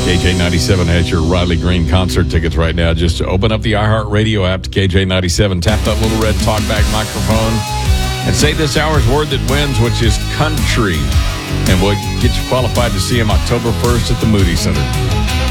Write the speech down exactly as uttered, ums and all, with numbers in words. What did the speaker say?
K J ninety-seven has your Riley Green concert tickets right now. Just open up the iHeartRadio app to K J ninety-seven, tap that little red talkback microphone, and say this hour's word that wins, which is country. And we'll get you qualified to see him October first at the Moody Center.